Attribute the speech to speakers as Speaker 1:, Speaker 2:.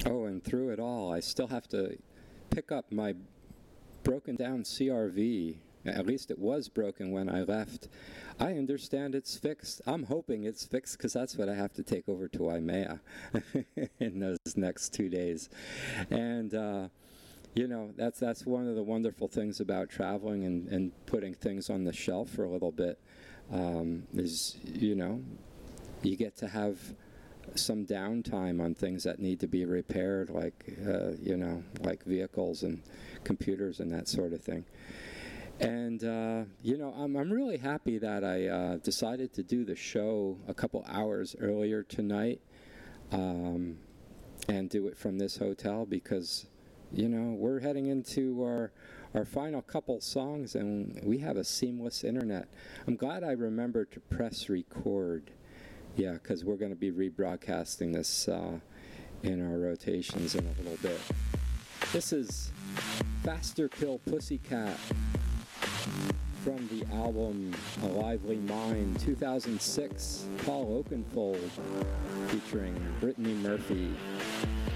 Speaker 1: Oh, and through it all, I still have to pick up my broken down CRV. At least it was broken when I left. I understand it's fixed. I'm hoping it's fixed because that's what I have to take over to Waimea in those next 2 days. And, that's one of the wonderful things about traveling and putting things on the shelf for a little bit is, you get to have some downtime on things that need to be repaired, like vehicles and computers and that sort of thing. And, I'm really happy that I decided to do the show a couple hours earlier tonight and do it from this hotel because, we're heading into our final couple songs and we have a seamless internet. I'm glad I remembered to press record. Yeah, because we're going to be rebroadcasting this in our rotations in a little bit. This is Faster Kill Pussycat from the album A Lively Mind 2006, Paul Oakenfold featuring Brittany Murphy.